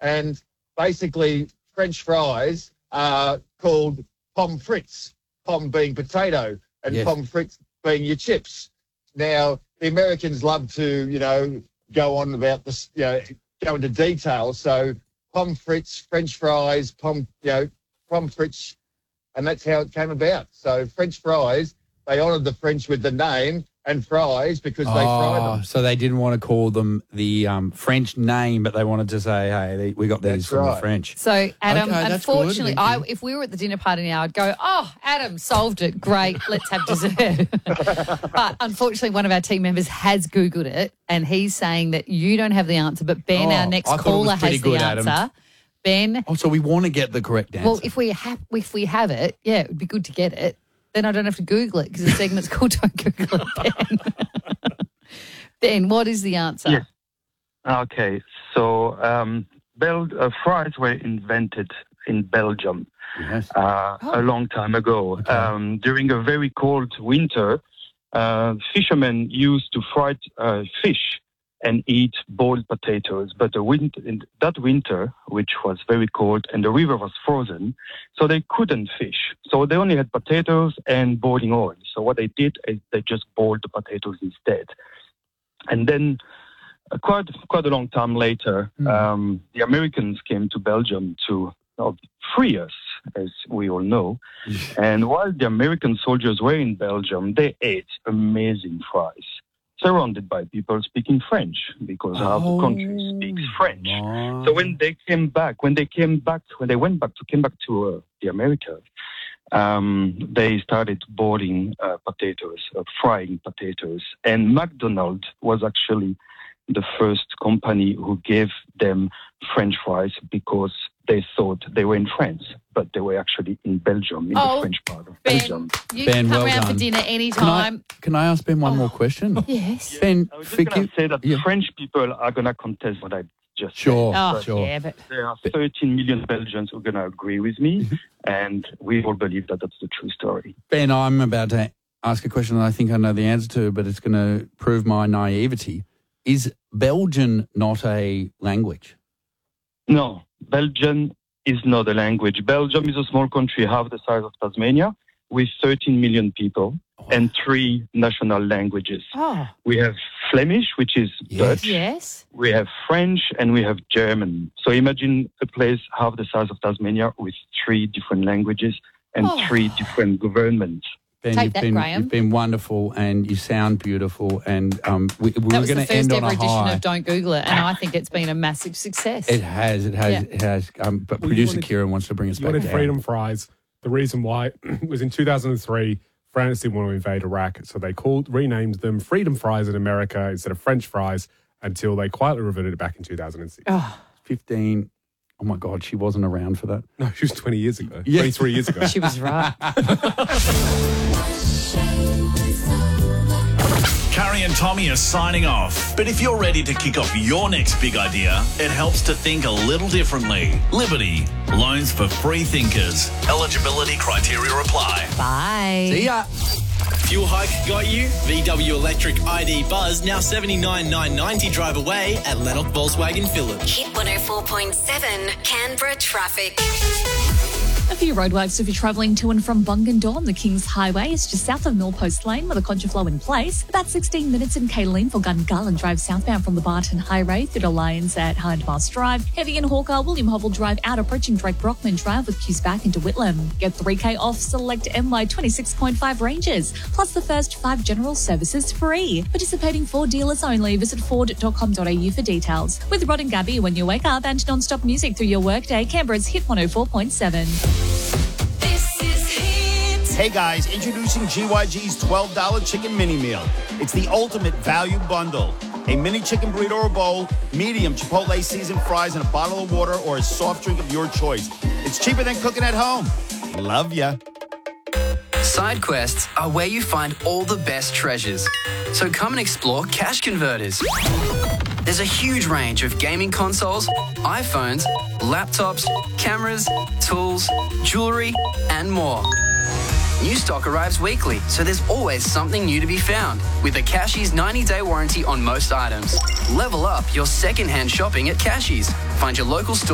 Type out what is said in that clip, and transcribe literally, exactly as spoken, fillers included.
And basically, French fries are called pommes frites, pomme being potato and Yes. pommes frites being your chips. Now, the Americans love to, you know, go on about this, you know, go into detail. So pommes frites, French fries, pomme, you know, pommes frites, and that's how it came about. So French fries, they honoured the French with the name, and fries because they fry Oh, them. so they didn't want to call them the um, French name, but they wanted to say, hey, they, we got these That's from the right. French. So, Adam, Okay, that's good. unfortunately, Thank I, you. if we were at the dinner party now, I'd go, oh, Adam, solved it. Great, let's have dessert. But unfortunately, one of our team members has Googled it, and he's saying that you don't have the answer, but Ben, Oh, our next I thought it was caller, pretty has the good, Adam. answer. Ben, Oh, so we want to get the correct answer. well, if we, ha- if we have it, yeah, it would be good to get it. Then I don't have to Google it because the segment's called Don't Google It, Ben. Ben, what is the answer? Yes. Okay, so um, Bel- uh, fries were invented in Belgium yes. uh, Oh. a long time ago. Okay. Um, during a very cold winter, uh, fishermen used to fry uh, fish and eat boiled potatoes. But the winter, in that winter, which was very cold and the river was frozen, so they couldn't fish. So they only had potatoes and boiling oil. So what they did is they just boiled the potatoes instead. And then uh, quite quite a long time later, Mm. um, the Americans came to Belgium to uh, free us, as we all know. And while the American soldiers were in Belgium, they ate amazing fries, surrounded by people speaking French, because half the country speaks French. Oh, So when they came back, when they came back, when they went back to came back to uh, the Americas, um, they started boiling uh, potatoes, uh, frying potatoes, and McDonald's was actually the first company who gave them French fries because they thought they were in France, but they were actually in Belgium, in Oh, the French part of Ben, Belgium. you Ben, can come well round for done. dinner Can I, anytime. can I ask Ben one Oh. more question? Yes. Ben, I was just going forgive... to say that yeah. French people are going to contest what I just Sure, Oh, sure. yeah, but said. There are thirteen million Belgians who are going to agree with me, and we all believe that that's the true story. Ben, I'm about to ask a question that I think I know the answer to, but it's going to prove my naivety. Is Belgian not a language? No, Belgian is not a language. Belgium is a small country, half the size of Tasmania, with thirteen million people and three national languages. oh, We have Flemish, which is Yes. Dutch. yes. We have French, and we have German. So imagine a place half the size of Tasmania with three different languages and Oh. three different governments. Ben, Take you've that, been Graham. you've been wonderful, and you sound beautiful, and um, we, we That were was the going to first end on ever a edition high. of Don't Google It, and I think it's been a massive success. It has, it has, Yeah. it has. Um, but Well, you producer wanted- Kieran wants to bring us You back wanted down. freedom fries. The reason why was in two thousand three, France didn't want to invade Iraq, so they called renamed them Freedom Fries in America instead of French fries until they quietly reverted it back in two thousand six. Oh, Fifteen. Oh my God, she wasn't around for that. No, she was twenty years ago. Yeah. twenty-three years ago. she was right. Carrie and Tommy are signing off. But if you're ready to kick off your next big idea, it helps to think a little differently. Liberty. Loans for free thinkers. Eligibility criteria apply. Bye. See ya. Fuel hike got you? V W Electric I D Buzz now seventy-nine thousand nine hundred ninety drive away at Lennox Volkswagen Village. Hit one oh four point seven Canberra traffic. A few roadworks if you're travelling to and from Bungendore on the Kings Highway. It's just south of Millpost Lane with a contraflow in place. About sixteen minutes in Kayleen for Gungarland Drive southbound from the Barton Highway through to Lyons at Hindmarsh Drive. Heavy in Hawker, William Hobble Drive out approaching Drake Brockman Drive with queues back into Whitlam. Get three K off select M Y twenty-six point five ranges. Plus the first five general services free. Participating Ford dealers only. Visit ford dot com dot a u for details. With Rod and Gabby when you wake up and non-stop music through your workday, Canberra's Hit one oh four point seven. This is Hit. Hey guys, introducing G Y G's twelve dollars chicken mini meal. It's the ultimate value bundle. A mini chicken burrito or bowl, medium Chipotle seasoned fries, and a bottle of water or a soft drink of your choice. It's cheaper than cooking at home. Love ya. Side quests are where you find all the best treasures. So come and explore Cash Converters. There's a huge range of gaming consoles, iPhones, laptops, cameras, tools, jewelry, and more. New stock arrives weekly, so there's always something new to be found. With a Cashies ninety-day warranty on most items. Level up your second-hand shopping at Cashies. Find your local store